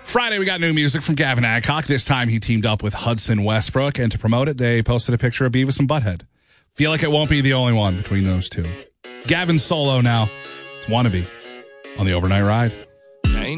Friday, we got new music from Gavin Adcock. This time he teamed up with Hudson Westbrook, and to promote it, they posted a picture of Beavis and Butthead. Feel like it won't be the only one between those two. Gavin's solo now. It's Wannabe on the Overnight Ride.